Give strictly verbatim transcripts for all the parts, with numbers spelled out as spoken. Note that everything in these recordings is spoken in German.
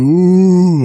Uh,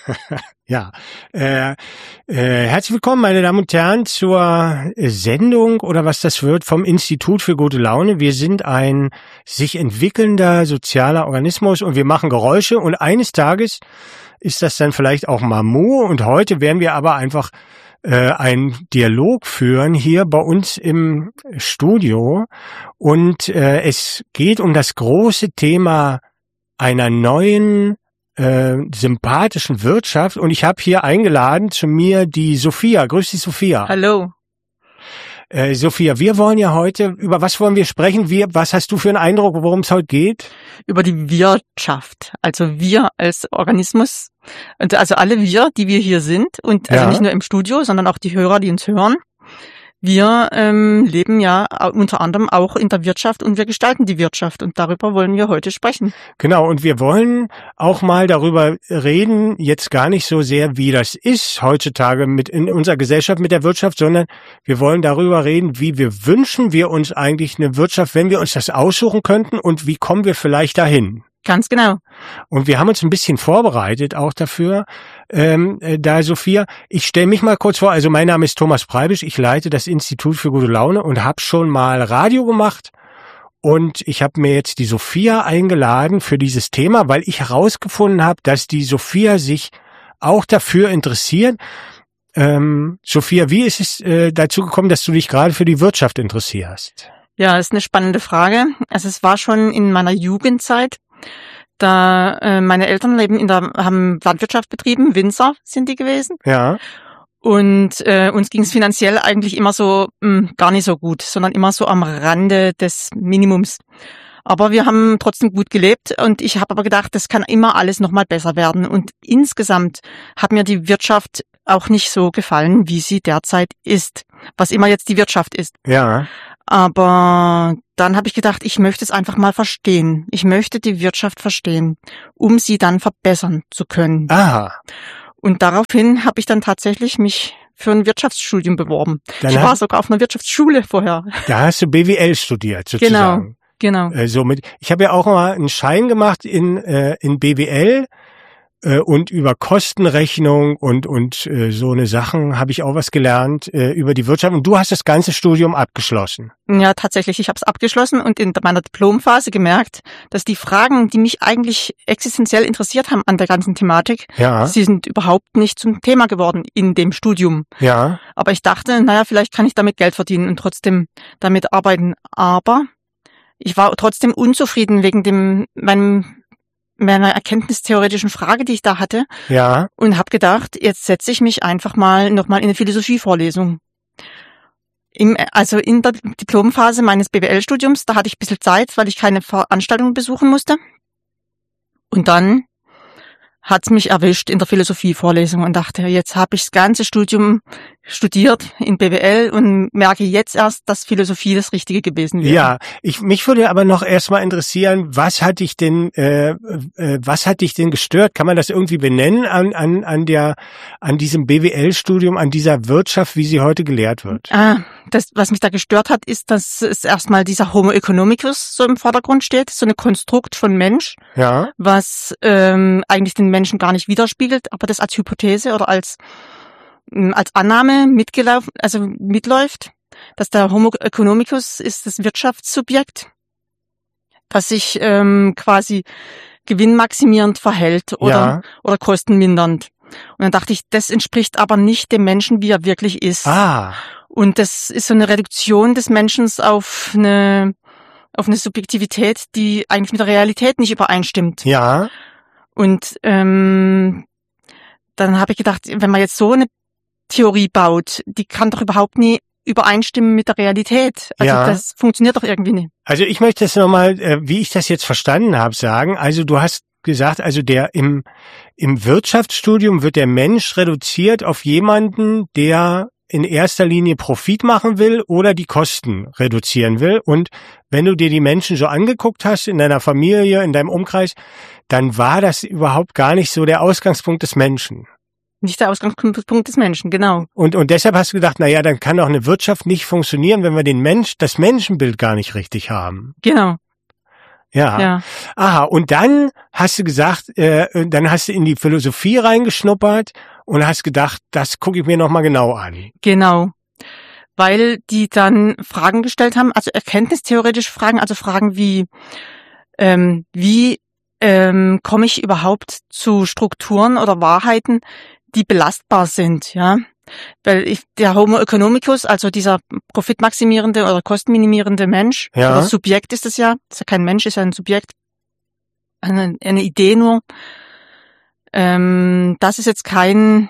ja, äh, äh, herzlich willkommen, meine Damen und Herren, zur Sendung oder was das wird vom Institut für gute Laune. Wir sind ein sich entwickelnder sozialer Organismus und wir machen Geräusche und eines Tages ist das dann vielleicht auch Mamu und heute werden wir aber einfach äh, einen Dialog führen hier bei uns im Studio und äh, es geht um das große Thema einer neuen Äh, sympathischen Wirtschaft und ich habe hier eingeladen zu mir die Sophia. Grüß dich, Sophia. Hallo. Äh, Sophia, wir wollen ja heute, über was wollen wir sprechen? Wir, was hast du für einen Eindruck, worum es heute geht? Über die Wirtschaft. Also wir als Organismus, also alle wir, die wir hier sind und also Ja. nicht nur im Studio, sondern auch die Hörer, die uns hören. Wir ähm, leben ja unter anderem auch in der Wirtschaft und wir gestalten die Wirtschaft und darüber wollen wir heute sprechen. Genau, und wir wollen auch mal darüber reden, jetzt gar nicht so sehr, wie das ist heutzutage mit in unserer Gesellschaft mit der Wirtschaft, sondern wir wollen darüber reden, wie wir wünschen wir uns eigentlich eine Wirtschaft, wenn wir uns das aussuchen könnten und wie kommen wir vielleicht dahin. Ganz genau. Und wir haben uns ein bisschen vorbereitet auch dafür, ähm, äh, da Sophia, ich stelle mich mal kurz vor, also mein Name ist Thomas Preibisch, ich leite das Institut für gute Laune und habe schon mal Radio gemacht und ich habe mir jetzt die Sophia eingeladen für dieses Thema, weil ich herausgefunden habe, dass die Sophia sich auch dafür interessiert. Ähm, Sophia, wie ist es äh, dazu gekommen, dass du dich gerade für die Wirtschaft interessierst? Ja, ist eine spannende Frage. Also es war schon in meiner Jugendzeit. Da äh, meine Eltern leben in der haben Landwirtschaft betrieben, Winzer sind die gewesen. Ja. Und äh, uns ging es finanziell eigentlich immer so mh, gar nicht so gut, sondern immer so am Rande des Minimums. Aber wir haben trotzdem gut gelebt und ich habe aber gedacht, das kann immer alles noch mal besser werden. Und insgesamt hat mir die Wirtschaft auch nicht so gefallen, wie sie derzeit ist, was immer jetzt die Wirtschaft ist. Ja. Aber dann habe ich gedacht, ich möchte es einfach mal verstehen. Ich möchte die Wirtschaft verstehen, um sie dann verbessern zu können. Aha. Und daraufhin habe ich dann tatsächlich mich für ein Wirtschaftsstudium beworben. Dann ich hat- war sogar auf einer Wirtschaftsschule vorher. Da hast du B W L studiert sozusagen. Genau. Äh, somit, ich habe ja auch mal einen Schein gemacht in äh, in B W L äh, und über Kostenrechnung und und äh, so eine Sachen habe ich auch was gelernt äh, über die Wirtschaft. Und du hast das ganze Studium abgeschlossen. Ja, tatsächlich. Ich habe es abgeschlossen und in meiner Diplomphase gemerkt, dass die Fragen, die mich eigentlich existenziell interessiert haben an der ganzen Thematik, Ja, sie sind überhaupt nicht zum Thema geworden in dem Studium. ja, Aber ich dachte, naja, vielleicht kann ich damit Geld verdienen und trotzdem damit arbeiten. Aber ich war trotzdem unzufrieden wegen dem meinem meiner erkenntnistheoretischen Frage, die ich da hatte, ja. und habe gedacht, jetzt setze ich mich einfach mal nochmal in eine Philosophievorlesung. Im, also in der Diplomphase meines B W L-Studiums, da hatte ich ein bisschen Zeit, weil ich keine Veranstaltungen besuchen musste. Und dann hat's mich erwischt in der Philosophievorlesung und dachte, jetzt habe ich das ganze Studium studiert in B W L und merke jetzt erst, dass Philosophie das Richtige gewesen wäre. Ja, ich mich würde aber noch erstmal interessieren, was hat dich denn äh, äh, was hat dich denn gestört? Kann man das irgendwie benennen an an an der an diesem B W L-Studium, an dieser Wirtschaft, wie sie heute gelehrt wird? Ah, das, was mich da gestört hat, ist, dass es erstmal dieser Homo economicus so im Vordergrund steht, so ein Konstrukt von Mensch, Ja, was ähm, eigentlich den Menschen gar nicht widerspiegelt, aber das als Hypothese oder als mh, als Annahme mitgelaufen, also mitläuft, dass der Homo economicus ist das Wirtschaftssubjekt, das sich ähm, quasi gewinnmaximierend verhält oder ja. oder kostenmindernd. Und dann dachte ich, das entspricht aber nicht dem Menschen, wie er wirklich ist. Ah, Und das ist so eine Reduktion des Menschen auf eine auf eine Subjektivität, die eigentlich mit der Realität nicht übereinstimmt. ja. Und ähm, dann habe ich gedacht, wenn man jetzt so eine Theorie baut, die kann doch überhaupt nie übereinstimmen mit der Realität. Also Ja. das funktioniert doch irgendwie nicht. Also ich möchte das nochmal, äh, wie ich das jetzt verstanden habe, sagen. Also du hast gesagt, also der im im Wirtschaftsstudium wird der Mensch reduziert auf jemanden, der in erster Linie Profit machen will oder die Kosten reduzieren will. Und wenn du dir die Menschen so angeguckt hast in deiner Familie, in deinem Umkreis, dann war das überhaupt gar nicht so der Ausgangspunkt des Menschen. Nicht der Ausgangspunkt des Menschen, genau. Und und deshalb hast du gedacht, na ja, dann kann auch eine Wirtschaft nicht funktionieren, wenn wir den Mensch, das Menschenbild gar nicht richtig haben. Genau. Ja. Ja. Aha, und dann hast du gesagt, äh, dann hast du in die Philosophie reingeschnuppert und hast gedacht, das gucke ich mir nochmal genau an. Genau. Weil die dann Fragen gestellt haben, also erkenntnistheoretische Fragen, also Fragen wie, ähm, wie ähm, komme ich überhaupt zu Strukturen oder Wahrheiten, die belastbar sind, ja? Weil ich, der Homo economicus, also dieser profitmaximierende oder kostenminimierende Mensch, Ja. oder Subjekt ist es ja, ist ja kein Mensch, ist ja ein Subjekt, eine, eine Idee nur. Ähm, das ist jetzt kein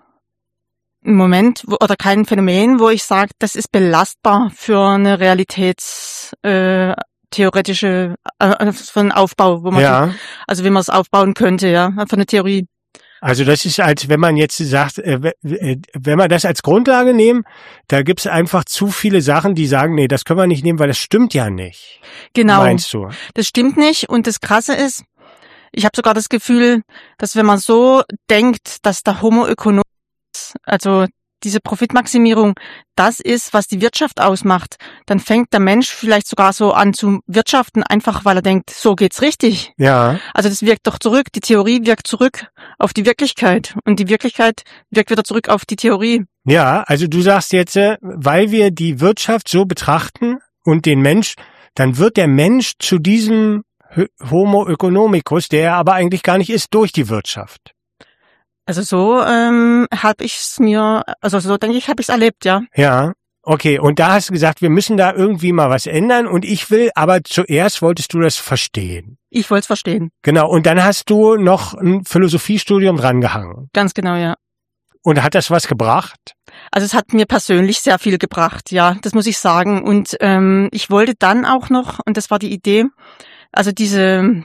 Moment wo, oder kein Phänomen, wo ich sage, das ist belastbar für eine realitätstheoretische äh, theoretische, äh, für einen Aufbau, wo man, Ja. also wie man es aufbauen könnte, ja, für eine Theorie. Also das ist, als wenn man jetzt sagt, äh, w- äh, wenn wir das als Grundlage nehmen, da gibt's einfach zu viele Sachen, die sagen, nee, das können wir nicht nehmen, weil das stimmt ja nicht. Genau, Meinst du? das stimmt nicht. Und das Krasse ist, ich habe sogar das Gefühl, dass wenn man so denkt, dass der Homo economicus, also diese Profitmaximierung, das ist, was die Wirtschaft ausmacht, dann fängt der Mensch vielleicht sogar so an zu wirtschaften, einfach weil er denkt, so geht's richtig. Ja. Also das wirkt doch zurück, die Theorie wirkt zurück auf die Wirklichkeit und die Wirklichkeit wirkt wieder zurück auf die Theorie. Ja, also du sagst jetzt, äh, weil wir die Wirtschaft so betrachten und den Mensch, dann wird der Mensch zu diesem H- Homo economicus, der er aber eigentlich gar nicht ist, durch die Wirtschaft. Also so ähm, habe ich es mir, also so denke ich, habe ich es erlebt, ja. Ja, okay. Und da hast du gesagt, wir müssen da irgendwie mal was ändern. Und ich will, aber zuerst wolltest du das verstehen. Ich wollte es verstehen. Genau. Und dann hast du noch ein Philosophiestudium drangehangen. Ganz genau, ja. Und hat das was gebracht? Also es hat mir persönlich sehr viel gebracht, ja, das muss ich sagen. Und ähm, ich wollte dann auch noch, und das war die Idee, also diese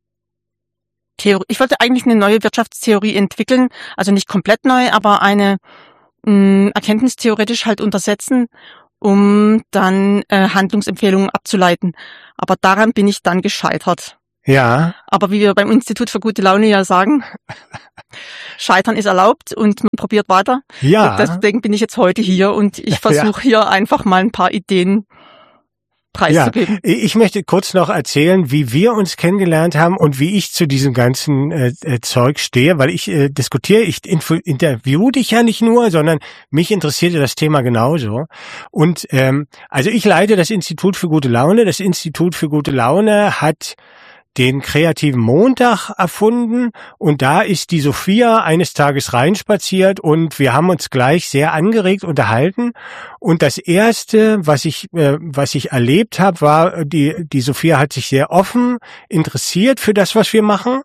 Theorie, ich wollte eigentlich eine neue Wirtschaftstheorie entwickeln, also nicht komplett neu, aber eine mh, erkenntnistheoretisch halt untersetzen, um dann äh, Handlungsempfehlungen abzuleiten. Aber daran bin ich dann gescheitert. Ja. Aber wie wir beim Institut für gute Laune ja sagen, Scheitern ist erlaubt und man probiert weiter. Ja. Deswegen bin ich jetzt heute hier und ich versuche hier einfach mal ein paar Ideen preiszugeben. Ja, ich möchte kurz noch erzählen, wie wir uns kennengelernt haben und wie ich zu diesem ganzen äh, äh, Zeug stehe, weil ich äh, diskutiere, ich info, interview dich ja nicht nur, sondern mich interessierte das Thema genauso. Und ähm, also ich leite das Institut für gute Laune. Das Institut für gute Laune hat den kreativen Montag erfunden und da ist die Sophia eines Tages reinspaziert und wir haben uns gleich sehr angeregt unterhalten und das erste, was ich äh, was ich erlebt habe, war die die Sophia hat sich sehr offen interessiert für das, was wir machen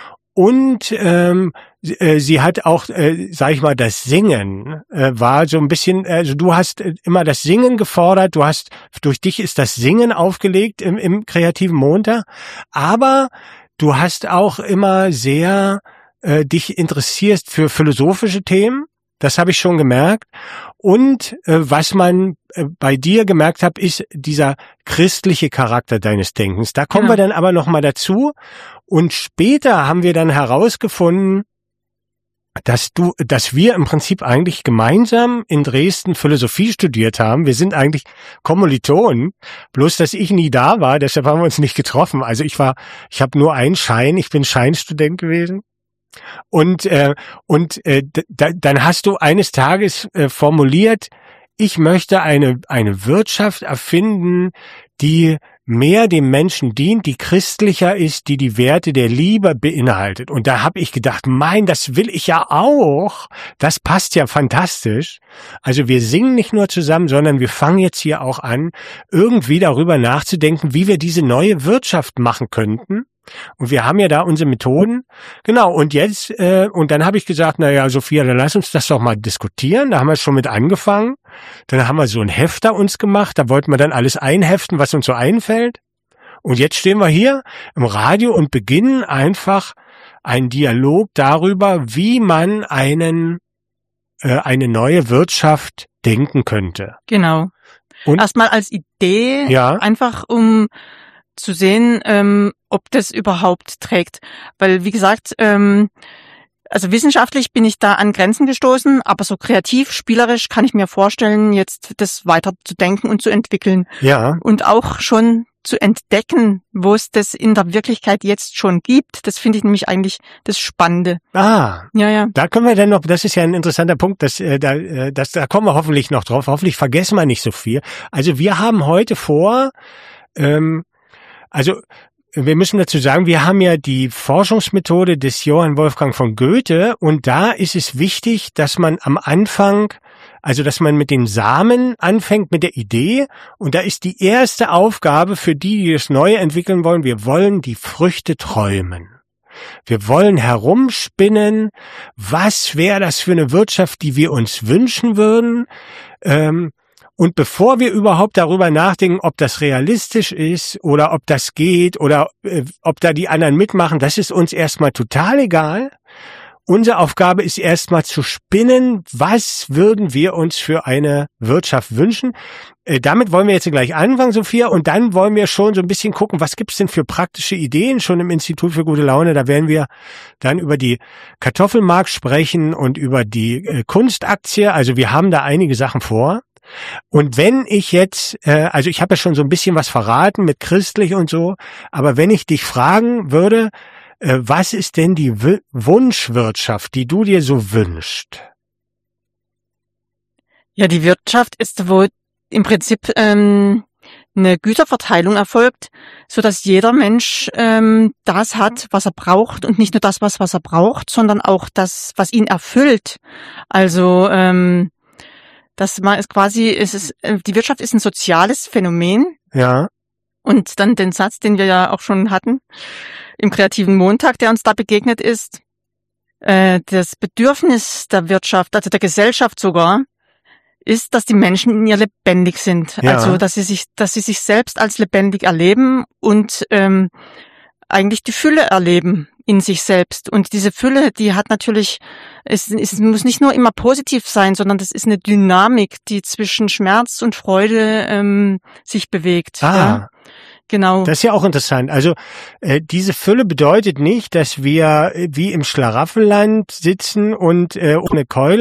und ähm, äh, sie hat auch, äh, sag ich mal, das Singen äh, war so ein bisschen, also du hast immer das Singen gefordert, du hast, durch dich ist das Singen aufgelegt im, im kreativen Montag, aber du hast auch immer sehr äh, dich interessierst für philosophische Themen, das habe ich schon gemerkt. Und äh, was man äh, bei dir gemerkt hat, ist dieser christliche Charakter deines Denkens. Da kommen Genau. wir dann aber noch mal dazu. Und später haben wir dann herausgefunden, dass du, dass wir im Prinzip eigentlich gemeinsam in Dresden Philosophie studiert haben. Wir sind eigentlich Kommilitonen, bloß dass ich nie da war, deshalb haben wir uns nicht getroffen. Also ich war, ich habe nur einen Schein, ich bin Scheinstudent gewesen. Und äh, und äh, d- dann hast du eines Tages äh, formuliert, ich möchte eine eine Wirtschaft erfinden, die mehr dem Menschen dient, die christlicher ist, die die Werte der Liebe beinhaltet. Und da habe ich gedacht, mein, das will ich ja auch. Das passt ja fantastisch. Also wir singen nicht nur zusammen, sondern wir fangen jetzt hier auch an, irgendwie darüber nachzudenken, wie wir diese neue Wirtschaft machen könnten. Und wir haben ja da unsere Methoden. Genau, und jetzt, äh, und dann habe ich gesagt, na ja, Sophia, dann lass uns das doch mal diskutieren. Da haben wir schon mit angefangen. Dann haben wir so ein Hefter uns gemacht. Da wollten wir dann alles einheften, was uns so einfällt. Und jetzt stehen wir hier im Radio und beginnen einfach einen Dialog darüber, wie man einen äh, eine neue Wirtschaft denken könnte. Genau. Und Erstmal als Idee, ja, einfach um zu sehen, ähm, ob das überhaupt trägt. Weil, wie gesagt, ähm, also wissenschaftlich bin ich da an Grenzen gestoßen, aber so kreativ, spielerisch kann ich mir vorstellen, jetzt das weiter zu denken und zu entwickeln. ja, Und auch schon zu entdecken, wo es das in der Wirklichkeit jetzt schon gibt. Das finde ich nämlich eigentlich das Spannende. Ah, ja, ja. Da können wir dann noch, das ist ja ein interessanter Punkt, dass, äh, da, äh, das, da kommen wir hoffentlich noch drauf. Hoffentlich vergessen wir nicht so viel. Also wir haben heute vor, ähm, also wir müssen dazu sagen, wir haben ja die Forschungsmethode des Johann Wolfgang von Goethe und da ist es wichtig, dass man am Anfang, also dass man mit den Samen anfängt, mit der Idee und da ist die erste Aufgabe für die, die das Neue entwickeln wollen, wir wollen die Früchte träumen. Wir wollen herumspinnen, was wäre das für eine Wirtschaft, die wir uns wünschen würden, ähm, und bevor wir überhaupt darüber nachdenken, ob das realistisch ist oder ob das geht oder äh, ob da die anderen mitmachen, das ist uns erstmal total egal. Unsere Aufgabe ist erstmal zu spinnen, was würden wir uns für eine Wirtschaft wünschen. Äh, damit wollen wir jetzt gleich anfangen, Sophia, und dann wollen wir schon so ein bisschen gucken, was gibt's denn für praktische Ideen schon im Institut für gute Laune. Da werden wir dann über die Kartoffelmark sprechen und über die äh, Kunstaktie. Also wir haben da einige Sachen vor. Und wenn ich jetzt, äh, also ich habe ja schon so ein bisschen was verraten mit christlich und so, aber wenn ich dich fragen würde, äh, was ist denn die W- Wunschwirtschaft, die du dir so wünschst? Ja, die Wirtschaft ist, wo im Prinzip ähm, eine Güterverteilung erfolgt, so dass jeder Mensch ähm, das hat, was er braucht und nicht nur das, was, was er braucht, sondern auch das, was ihn erfüllt. Also ähm, Das man ist quasi, es ist, die Wirtschaft ist ein soziales Phänomen. Ja. Und dann den Satz, den wir ja auch schon hatten, im kreativen Montag, der uns da begegnet ist, äh, das Bedürfnis der Wirtschaft, also der Gesellschaft sogar, ist, dass die Menschen in ihr lebendig sind. Ja. Also, dass sie sich, dass sie sich selbst als lebendig erleben und ähm, eigentlich die Fülle erleben in sich selbst. Und diese Fülle, die hat natürlich, es, es muss nicht nur immer positiv sein, sondern das ist eine Dynamik, die zwischen Schmerz und Freude ähm, sich bewegt. Ah. Ja? Genau. Das ist ja auch interessant. Also äh, diese Fülle bedeutet nicht, dass wir äh, wie im Schlaraffenland sitzen und äh, ohne Keule